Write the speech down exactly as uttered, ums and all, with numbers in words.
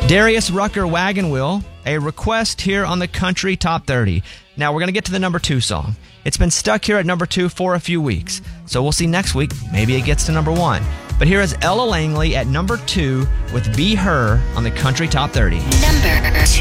Darius Rucker, Wagon Wheel, a request here on the Country Top thirty. Now, we're going to get to the number two song. It's been stuck here at number two for a few weeks, so we'll see next week. Maybe it gets to number one. But here is Ella Langley at number two with Be Her on the Country Top thirty. Number two.